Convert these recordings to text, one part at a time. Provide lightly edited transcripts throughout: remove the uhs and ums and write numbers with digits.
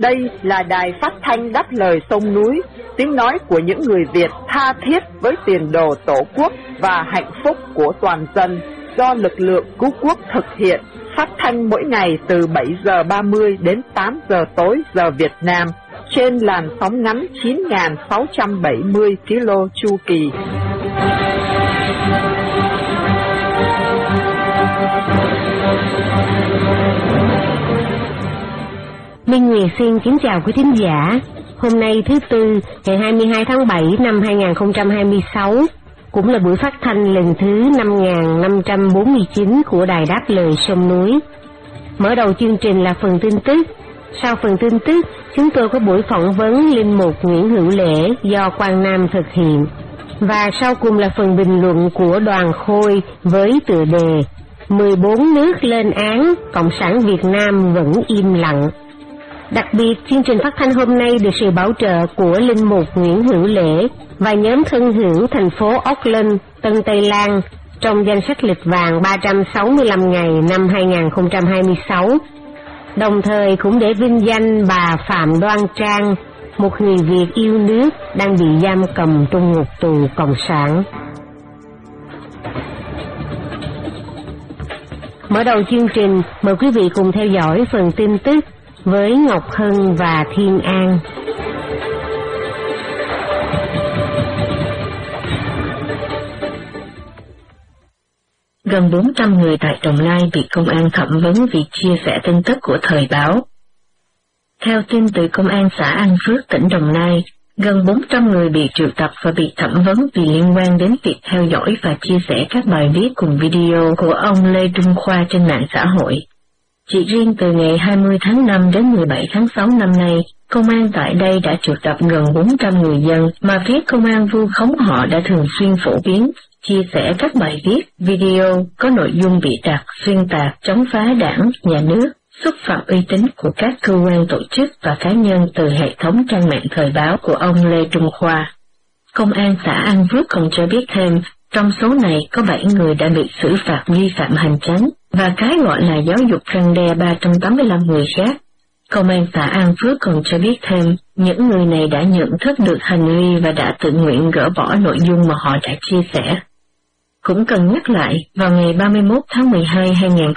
Đây là đài phát thanh đáp lời sông núi, tiếng nói của những người Việt tha thiết với tiền đồ Tổ quốc và hạnh phúc của toàn dân, do lực lượng cứu quốc thực hiện, phát thanh mỗi ngày từ 7 giờ 30 đến 8 giờ tối giờ Việt Nam, trên làn sóng ngắn 9.670 km chu kỳ. Minh Nguyệt xin kính chào quý thính giả. Hôm nay thứ Tư, ngày 22 tháng 7 năm 2026, cũng là buổi phát thanh lần thứ 5549 của Đài Đáp Lời Sông Núi. Mở đầu chương trình là phần tin tức. Sau phần tin tức, chúng tôi có buổi phỏng vấn Linh mục Nguyễn Hữu Lễ do Quang Nam thực hiện. Và sau cùng là phần bình luận của Đoàn Khôi với tựa đề 14 nước lên án, Cộng sản Việt Nam vẫn im lặng. Đặc biệt, chương trình phát thanh hôm nay được sự bảo trợ của Linh mục Nguyễn Hữu Lễ và nhóm thân hữu thành phố Auckland, Tân Tây Lan trong danh sách lịch vàng 365 ngày năm 2026. Đồng thời cũng để vinh danh bà Phạm Đoan Trang, một người Việt yêu nước đang bị giam cầm trong ngục tù Cộng sản. Mở đầu chương trình, mời quý vị cùng theo dõi phần tin tức với Ngọc Hân và Thiên An. Gần 400 người tại Đồng Nai bị công an thẩm vấn vì chia sẻ tin tức của Thời báo. Theo tin từ Công an xã An Phước, tỉnh Đồng Nai, gần 400 người bị triệu tập và bị thẩm vấn vì liên quan đến việc theo dõi và chia sẻ các bài viết cùng video của ông Lê Trung Khoa trên mạng xã hội. Chỉ riêng từ ngày 20 tháng 5 đến 17 tháng 6 năm nay, công an tại đây đã triệu tập gần 400 người dân mà phía công an vu khống họ đã thường xuyên phổ biến, chia sẻ các bài viết, video có nội dung bị đặt, xuyên tạc, chống phá đảng, nhà nước, xúc phạm uy tín của các cơ quan tổ chức và cá nhân từ hệ thống trang mạng Thời báo của ông Lê Trung Khoa. Công an xã An Phước còn cho biết thêm, trong số này có 7 người đã bị xử phạt vi phạm hành chính và cái gọi là giáo dục răn đe 385 người khác. Công an xã An Phước còn cho biết thêm, những người này đã nhận thức được hành vi và đã tự nguyện gỡ bỏ nội dung mà họ đã chia sẻ. Cũng cần nhắc lại, vào ngày 31 tháng 12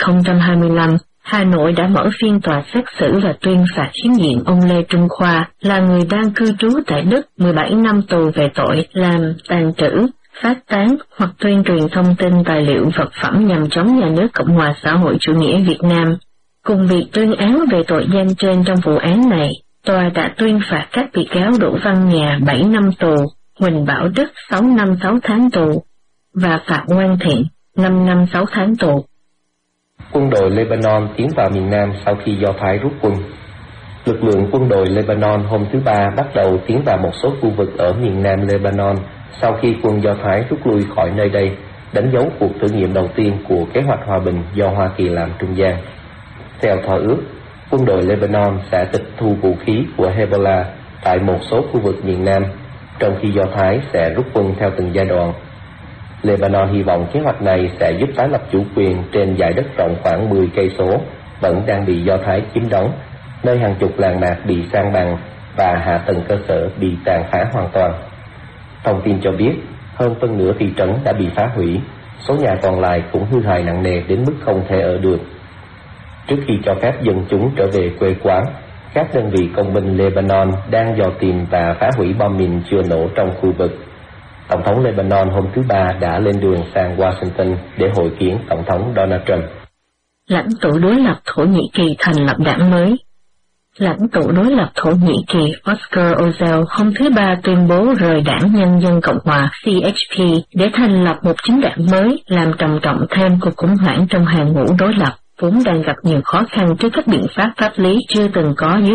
2025, Hà Nội đã mở phiên tòa xét xử và tuyên phạt khiếm nhiệm ông Lê Trung Khoa là người đang cư trú tại Đức 17 năm tù về tội làm, tàng trữ, phát tán hoặc tuyên truyền thông tin tài liệu vật phẩm nhằm chống nhà nước Cộng hòa xã hội chủ nghĩa Việt Nam. Cùng bị tuyên án về tội danh trên trong vụ án này, tòa đã tuyên phạt các bị cáo Đỗ Văn Nhà 7 năm tù, Huỳnh Bảo Đức 6 năm 6 tháng tù và Phạm Quang Thiện 5 năm 6 tháng tù. Quân đội Lebanon tiến vào miền Nam sau khi Do Thái rút quân. Lực lượng quân đội Lebanon hôm thứ Ba bắt đầu tiến vào một số khu vực ở miền Nam Lebanon sau khi quân Do Thái rút lui khỏi nơi đây, đánh dấu cuộc thử nghiệm đầu tiên của kế hoạch hòa bình do Hoa Kỳ làm trung gian. Theo thỏa ước, quân đội Lebanon sẽ tịch thu vũ khí của Hezbollah tại một số khu vực miền Nam, trong khi Do Thái sẽ rút quân theo từng giai đoạn. Lebanon hy vọng kế hoạch này sẽ giúp tái lập chủ quyền trên dải đất rộng khoảng 10 cây số vẫn đang bị Do Thái chiếm đóng, nơi hàng chục làng mạc bị san bằng và hạ tầng cơ sở bị tàn phá hoàn toàn. Thông tin cho biết, hơn phân nửa thị trấn đã bị phá hủy, số nhà còn lại cũng hư hại nặng nề đến mức không thể ở được. Trước khi cho phép dân chúng trở về quê quán, các đơn vị công binh Lebanon đang dò tìm và phá hủy bom mìn chưa nổ trong khu vực. Tổng thống Lebanon hôm thứ Ba đã lên đường sang Washington để hội kiến Tổng thống Donald Trump. Lãnh tụ đối lập Thổ Nhĩ Kỳ thành lập đảng mới. Lãnh tụ đối lập Thổ Nhĩ Kỳ Oscar Özel hôm thứ Ba tuyên bố rời Đảng Nhân dân Cộng hòa CHP để thành lập một chính đảng mới, làm trầm trọng thêm cuộc khủng hoảng trong hàng ngũ đối lập, vốn đang gặp nhiều khó khăn trước các biện pháp pháp lý chưa từng có dưới